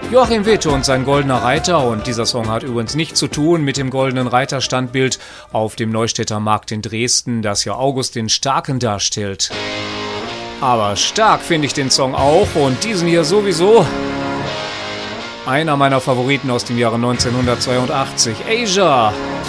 Joachim Witt und sein Goldener Reiter, und dieser Song hat übrigens nichts zu tun mit dem Goldenen Reiter-Standbild auf dem Neustädter Markt in Dresden, das ja August den Starken darstellt. Aber stark finde ich den Song auch, und diesen hier sowieso. Einer meiner Favoriten aus dem Jahre 1982, Asia.